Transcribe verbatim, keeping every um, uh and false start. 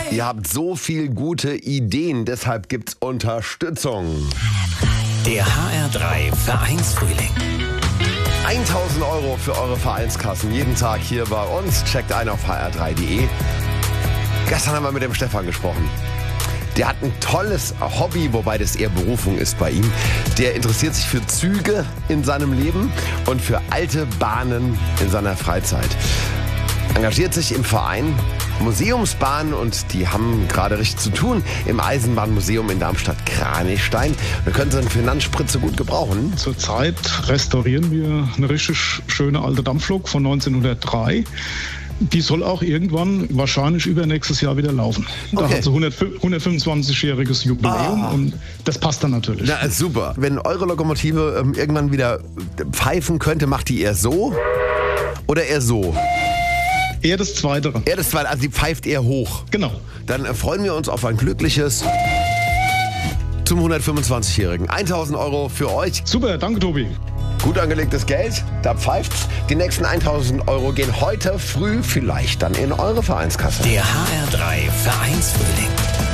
Ihr habt so viel gute Ideen, deshalb gibt's Unterstützung. Der H R drei Vereinsfrühling. tausend Euro für eure Vereinskassen jeden Tag hier bei uns. Checkt ein auf h r drei punkt d e. Gestern haben wir mit dem Stefan gesprochen. Der hat ein tolles Hobby, wobei das eher Berufung ist bei ihm. Der interessiert sich für Züge in seinem Leben und für alte Bahnen in seiner Freizeit. Engagiert sich im Verein Museumsbahnen und die haben gerade richtig zu tun im Eisenbahnmuseum in Darmstadt-Kranichstein. Da können sie eine Finanzspritze gut gebrauchen. Zurzeit restaurieren wir eine richtig schöne alte Dampflok von neunzehnhundertdrei. Die soll auch irgendwann, wahrscheinlich übernächstes Jahr wieder laufen. Da Okay. hat sie hundertfünfundzwanzigjähriges Jubiläum Ah. und das passt dann natürlich. Na, super. Wenn eure Lokomotive ähm, irgendwann wieder pfeifen könnte, macht die eher so oder eher so? Eher das Zweite. Eher das zweite, also die pfeift eher hoch. Genau. Dann äh, freuen wir uns auf ein glückliches zum hundertfünfundzwanzigjährigen. tausend Euro für euch. Super, danke Tobi. Gut angelegtes Geld, da pfeift's. Die nächsten tausend Euro gehen heute früh vielleicht dann in eure Vereinskasse. Der H R drei Vereinsfrühling.